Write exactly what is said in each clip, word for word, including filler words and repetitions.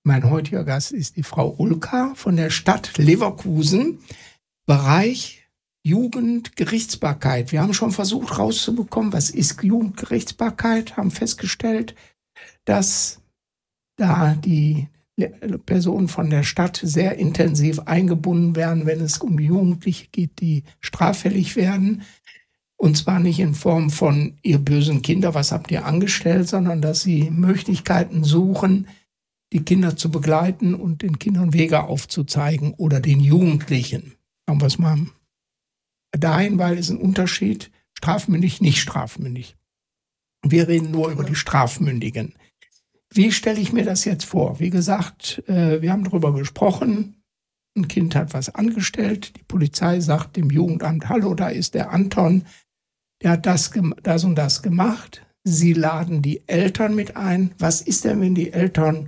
Mein heutiger Gast ist die Frau Ulka von der Stadt Leverkusen, Bereich Jugendgerichtsbarkeit. Wir haben schon versucht rauszubekommen, was ist Jugendgerichtsbarkeit, haben festgestellt, dass da die Personen von der Stadt sehr intensiv eingebunden werden, wenn es um Jugendliche geht, die straffällig werden. Und zwar nicht in Form von, ihr bösen Kinder, was habt ihr angestellt, sondern dass sie Möglichkeiten suchen, die Kinder zu begleiten und den Kindern Wege aufzuzeigen oder den Jugendlichen. Sagen wir es mal dahin, weil es ein Unterschied, strafmündig, nicht strafmündig. Wir reden nur über die Strafmündigen. Wie stelle ich mir das jetzt vor? Wie gesagt, wir haben darüber gesprochen, ein Kind hat was angestellt, die Polizei sagt dem Jugendamt, hallo, da ist der Anton, der hat das, das und das gemacht. Sie laden die Eltern mit ein. Was ist denn, wenn die Eltern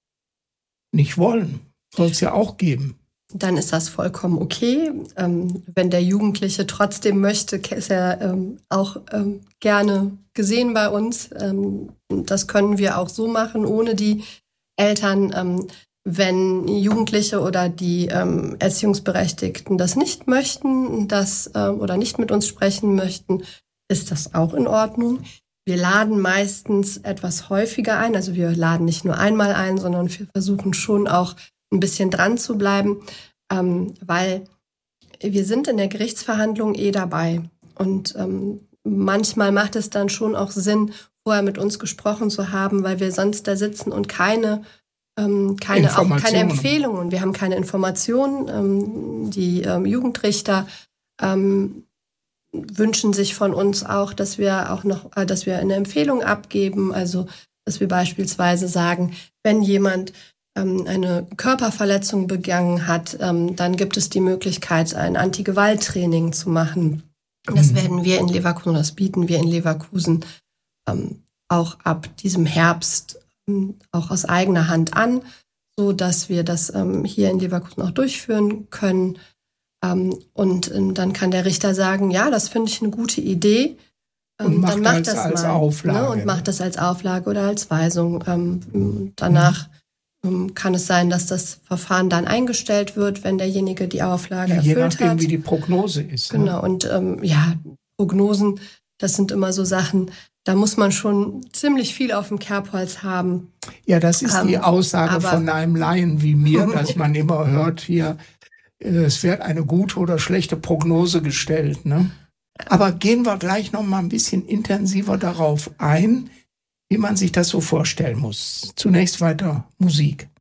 nicht wollen? Soll es ja auch geben. Dann ist das vollkommen okay. Ähm, wenn der Jugendliche trotzdem möchte, ist er ähm, auch ähm, gerne gesehen bei uns. Ähm, das können wir auch so machen, ohne die Eltern. Ähm, wenn Jugendliche oder die ähm, Erziehungsberechtigten das nicht möchten, das ähm, oder nicht mit uns sprechen möchten, ist das auch in Ordnung. Wir laden meistens etwas häufiger ein. Also wir laden nicht nur einmal ein, sondern wir versuchen schon auch ein bisschen dran zu bleiben, ähm, weil wir sind in der Gerichtsverhandlung eh dabei. Und ähm, manchmal macht es dann schon auch Sinn, vorher mit uns gesprochen zu haben, weil wir sonst da sitzen und keine, ähm, keine, auch keine Empfehlungen, wir haben keine Informationen. Ähm, die ähm, Jugendrichter ähm, wünschen sich von uns auch, dass wir auch noch, äh, dass wir eine Empfehlung abgeben, also dass wir beispielsweise sagen, wenn jemand eine Körperverletzung begangen hat, dann gibt es die Möglichkeit, ein Anti-Gewalt-Training zu machen. Das mhm. werden wir in Leverkusen, das bieten wir in Leverkusen ähm, auch ab diesem Herbst ähm, auch aus eigener Hand an, so dass wir das ähm, hier in Leverkusen auch durchführen können. Ähm, und ähm, dann kann der Richter sagen, ja, das finde ich eine gute Idee. Und macht dann macht das das als mal, Auflage. Ne, und macht das als Auflage oder als Weisung. Ähm, danach mhm. kann es sein, dass das Verfahren dann eingestellt wird, wenn derjenige die Auflage ja, erfüllt hat. Je nachdem, wie die Prognose ist. Genau, ne? Und ähm, ja, Prognosen, das sind immer so Sachen, da muss man schon ziemlich viel auf dem Kerbholz haben. Ja, das ist ähm, die Aussage aber, von einem Laien wie mir, dass man immer hört, hier, es wird eine gute oder schlechte Prognose gestellt. Ne? Aber gehen wir gleich noch mal ein bisschen intensiver darauf ein, wie man sich das so vorstellen muss. Zunächst weiter Musik.